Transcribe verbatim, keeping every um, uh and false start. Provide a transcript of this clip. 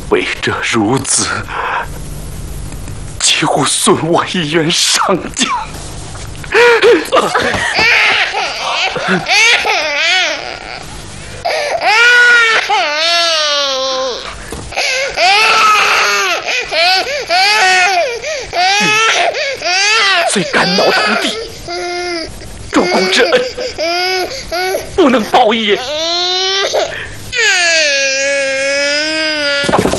为这孺子，几乎损我一员上将。虽肝脑涂地，周公之恩不能报也。